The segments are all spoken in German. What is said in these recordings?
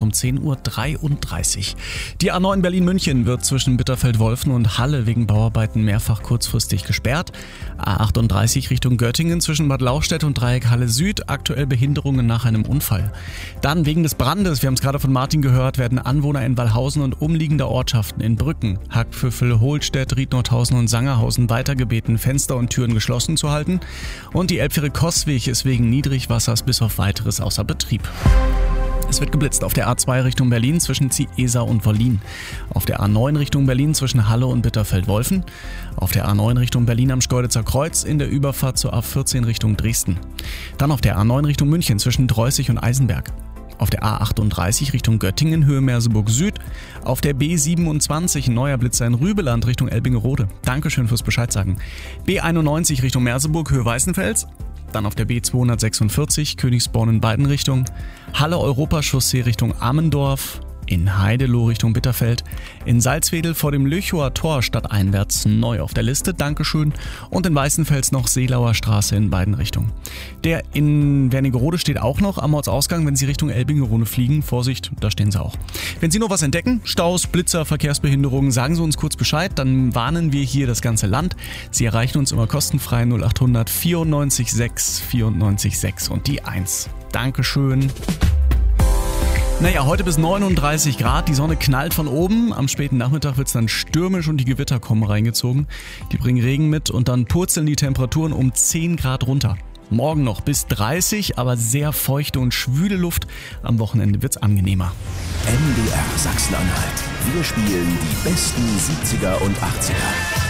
um 10.33 Uhr. Die A9 Berlin-München wird zwischen Bitterfeld-Wolfen und Halle wegen Bauarbeiten mehrfach kurzfristig gesperrt. A38 Richtung Göttingen zwischen Bad Lauchstädt und Dreieck Halle Süd, aktuell Behinderungen nach einem Unfall. Dann wegen des Brandes, wir haben es gerade von Martin gehört, werden Anwohner in Wallhausen und umliegender Ortschaften in Brücken, Hackpfüffel, Hohlstedt, Riednordhausen und Sangerhausen weiter gebeten, Fenster und Türen geschlossen zu halten. Und die Elbfähre-Coswig ist wegen Niedrigwassers bis auf Weiteres außer Betrieb. Es wird geblitzt auf der A2 Richtung Berlin zwischen Ziehesa und Wollin. Auf der A9 Richtung Berlin zwischen Halle und Bitterfeld-Wolfen. Auf der A9 Richtung Berlin am Schkeuditzer Kreuz in der Überfahrt zur A14 Richtung Dresden. Dann auf der A9 Richtung München zwischen Dreußig und Eisenberg. Auf der A38 Richtung Göttingen, Höhe Merseburg Süd. Auf der B27 neuer Blitzer in Rübeland Richtung Elbingerode. Dankeschön fürs Bescheid sagen. B91 Richtung Merseburg, Höhe Weißenfels. Dann auf der B246 Königsborn in beiden Richtungen. Halle Europachaussee Richtung Ammendorf. In Heideloh Richtung Bitterfeld. In Salzwedel vor dem Lüchower Tor stadteinwärts neu auf der Liste. Dankeschön. Und in Weißenfels noch Seelauer Straße in beiden Richtungen. Der in Wernigerode steht auch noch am Ortsausgang, wenn Sie Richtung Elbingerode fliegen. Vorsicht, da stehen Sie auch. Wenn Sie noch was entdecken, Staus, Blitzer, Verkehrsbehinderungen, sagen Sie uns kurz Bescheid. Dann warnen wir hier das ganze Land. Sie erreichen uns immer kostenfrei 0800 94 6 94 6 und die 1. Dankeschön. Naja, heute bis 39 Grad, die Sonne knallt von oben, am späten Nachmittag wird es dann stürmisch und die Gewitter kommen reingezogen. Die bringen Regen mit und dann purzeln die Temperaturen um 10 Grad runter. Morgen noch bis 30, aber sehr feuchte und schwüle Luft. Am Wochenende wird's angenehmer. MDR Sachsen-Anhalt. Wir spielen die besten 70er und 80er.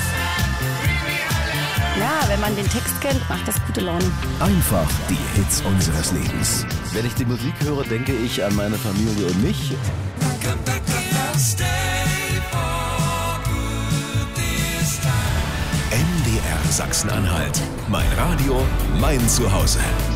Ja, wenn man den Text kennt, macht das gute Laune. Einfach die Hits unseres Lebens. Wenn ich die Musik höre, denke ich an meine Familie und mich. MDR Sachsen-Anhalt. Mein Radio, mein Zuhause.